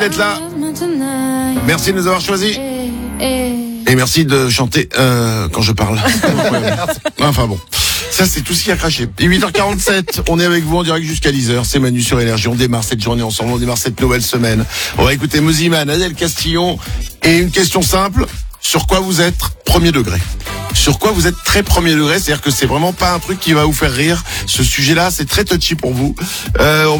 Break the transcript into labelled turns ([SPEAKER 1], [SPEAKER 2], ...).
[SPEAKER 1] d'être là. Merci de nous avoir choisis. Et merci de chanter quand je parle. Enfin bon, ça c'est tout ce qu'il y a craché. Et 8h47, on est avec vous en direct jusqu'à 10h. C'est Manu sur Énergie. On démarre cette journée ensemble, on démarre cette nouvelle semaine. On va écouter Moziman, Adèle Castillon. Et une question simple, sur quoi vous êtes premier degré ? Sur quoi vous êtes très premier degré ? C'est-à-dire que c'est vraiment pas un truc qui va vous faire rire. Ce sujet-là, c'est très touchy pour vous.